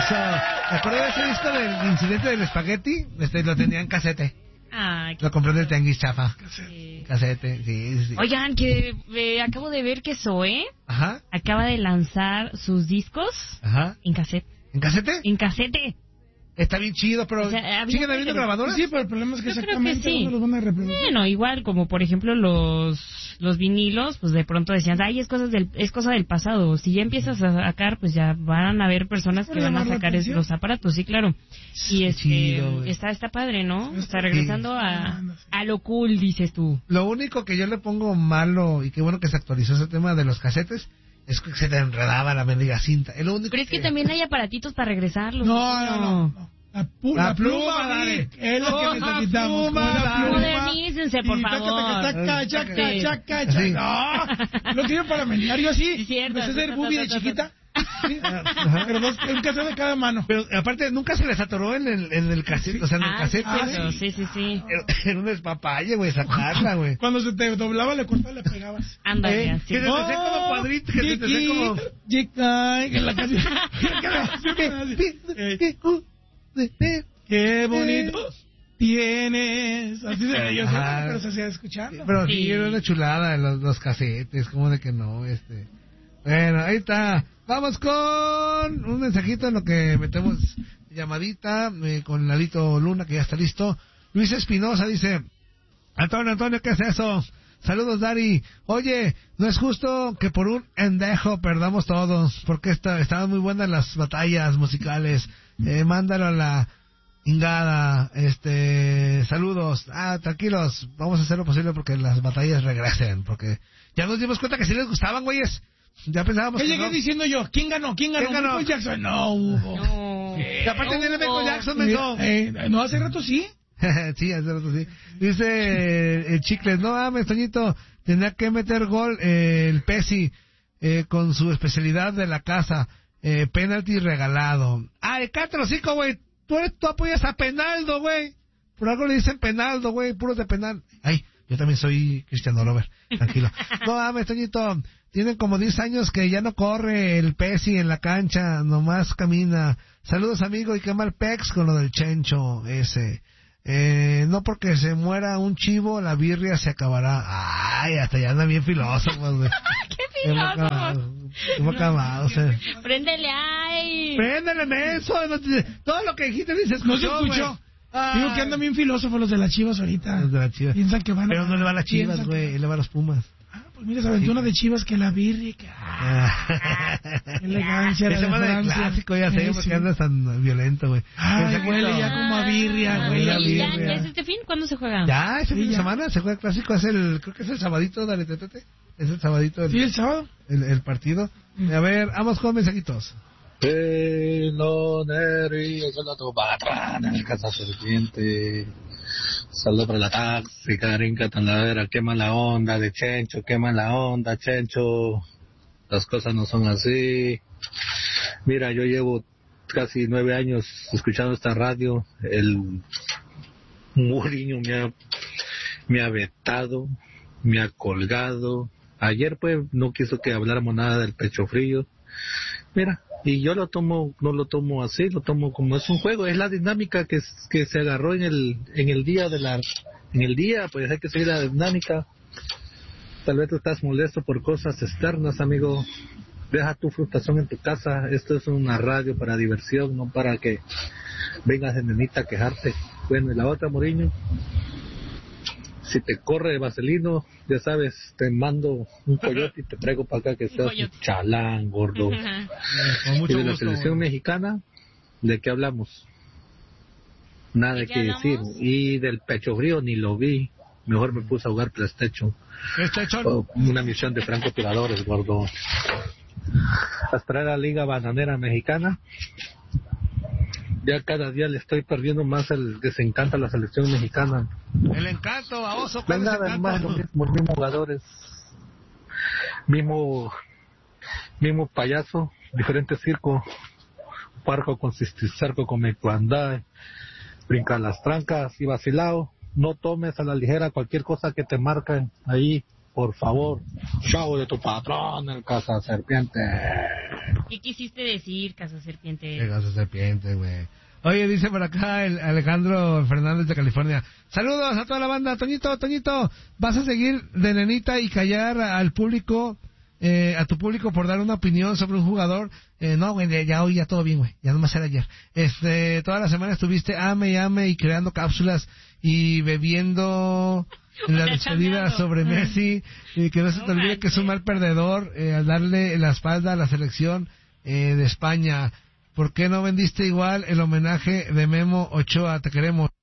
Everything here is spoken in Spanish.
¿Te acuerdas de ese disco del incidente del espagueti? Lo tenía en casete. Ay, Lo compré en el tianguis chafa. sí. Casete, sí. Oigan, que acabo de ver que Zoé Ajá. acaba de lanzar sus discos Ajá. en cassette. ¿En casete? En casete. Está bien chido, pero O sea, ¿siguen habiendo grabadoras? Sí, pero el problema es que Yo creo exactamente que sí. ¿dónde los van a reproducir? Bueno, igual como por ejemplo los vinilos, pues de pronto decían, ay, es cosa del pasado. Si ya empiezas a sacar, pues ya van a haber personas que van a sacar los aparatos, sí, claro. Y chido, está padre, ¿no? Está regresando a lo cool, dices tú. Lo único que yo le pongo malo, y qué bueno que se actualizó ese tema de los casetes, es que se te enredaba la mendiga cinta. Es lo único. Pero es que también hay aparatitos para regresarlos. No. La pluma, dale. Es lo que necesitamos. Modernícense, por favor. Chaca. No, lo quiero para menear. Yo así. Es cierto. Empecé a ser boobie de chiquita. Sí. Pero un cassette de cada mano. Pero aparte nunca se les atoró en el cassette, o sea, en el cassette. Sí. Era un despapalle, güey, sacarla, güey. Cuando se te doblaba, le cortabas, le pegabas. Ándale, así. Que se te hacía como cuadrito, que se te hacía como... Que la canción... Qué bonito tienes. Así se veía, pero se hacía escuchando. Pero sí, era una chulada los casetes, como de que no, Bueno, ahí está. Vamos con un mensajito en lo que metemos llamadita con Lalito Luna, que ya está listo. Luis Espinosa dice, Antonio, ¿qué es eso? Saludos, Dari. Oye, no es justo que por un endejo perdamos todos, porque estaban muy buenas las batallas musicales. Mándalo a la ingada. Saludos. Tranquilos, vamos a hacer lo posible porque las batallas regresen, porque ya nos dimos cuenta que sí les gustaban, güeyes. Ya pensábamos ¿Qué que llegué no. diciendo yo? ¿Quién ganó? Michael Jackson. No, Hugo. No. Y aparte viene Michael Jackson, menso. No, hace rato sí. Sí, hace rato sí. Dice el Chicles, no mames, Toñito, tendría que meter gol el Pesi con su especialidad de la casa, penalti regalado. Cállate los hocico, güey. Tú apoyas a Penaldo, güey. Por algo le dicen Penaldo, güey, puros de penal. Yo también soy Cristiano Lover, tranquilo. No mames, Toñito, tienen como 10 años que ya no corre el Pesi en la cancha, nomás camina. Saludos, amigo, y qué mal pex con lo del Chencho ese. No porque se muera un chivo, la birria se acabará. Hasta ya andan bien filósofos, güey. ¡Qué filósofos! Hemos acabado, Préndele eso. Todo lo que dijiste ni se escuchó. No se escuchó. Digo que andan bien filósofos los de las Chivas ahorita. Los de las Chivas. Piensan que van a... Pero no le va a las Chivas, güey. Él le va a los Pumas. Pues mira, se aventó una de Chivas que la birria. Qué elegancia. Ese va de clásico, ya sé, porque andas tan violento, güey. Huele ya como a birria, güey. ¿Ya es este fin? ¿Cuándo se juega? Ya, ese fin de semana se juega el clásico. Creo que es el sabadito, dale, tete. Es el sabadito. Sí, el sábado. El partido. A ver, vamos con mensajitos. Pelonería, la patrana, el casa serpiente. Saludos para la taxi, Carinca Talavera, qué mala onda de Chencho, qué mala onda, Chencho. Las cosas no son así. Mira, yo llevo casi 9 años escuchando esta radio. El Mourinho me ha vetado, me ha colgado. Ayer pues no quiso que habláramos nada del pecho frío. Mira, y yo no lo tomo así, lo tomo como es un juego, es la dinámica que se agarró en el día, pues hay que seguir la dinámica. Tal vez tú estás molesto por cosas externas, amigo. Deja tu frustración en tu casa. Esto es una radio para diversión, no para que vengas de nenita a quejarte. Bueno, y la otra, Mourinho, si te corre Vaselino, ya sabes, te mando un coyote y te traigo para acá que seas un chalán, gordo. Y de la selección mexicana, ¿de qué hablamos? Nada que decir. Y del pecho frío ni lo vi. Mejor me puse a jugar PlayStation. Una misión de francotiradores, gordo. Hasta la Liga Bananera Mexicana. Ya cada día le estoy perdiendo más el desencanto a la selección mexicana. El encanto, a Oso. No nada más los mismos jugadores. Mismo payaso, diferente circo. Parco con cerco con mecuandá, brinca las trancas y vacilao. No tomes a la ligera cualquier cosa que te marcan ahí por favor. Show de tu patrón, el Casa Serpiente. ¿Qué quisiste decir, Casa Serpiente? El Casa Serpiente, güey. Oye, dice por acá el Alejandro Fernández de California. Saludos a toda la banda. Toñito, ¿vas a seguir de nenita y callar al público, a tu público por dar una opinión sobre un jugador? No, güey, ya hoy ya todo bien, güey. Ya nomás era ayer. Toda la semana estuviste ame y creando cápsulas y bebiendo en la despedida sobre Messi. Y que no se te olvide que es un mal perdedor al darle la espalda a la selección de España. ¿Por qué no vendiste igual el homenaje de Memo Ochoa? Te queremos.